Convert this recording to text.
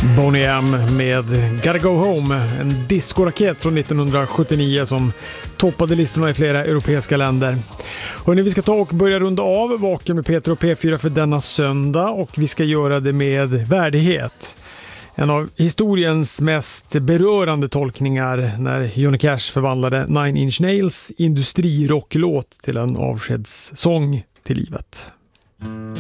Boney M med Gotta Go Home, en discoraket från 1979 som toppade listorna i flera europeiska länder. Hörrni, vi ska ta och börja runda av Vaken med Peter och P4 för denna söndag, och vi ska göra det med värdighet. En av historiens mest berörande tolkningar när Johnny Cash förvandlade Nine Inch Nails industrirocklåt till en avskedssång till livet.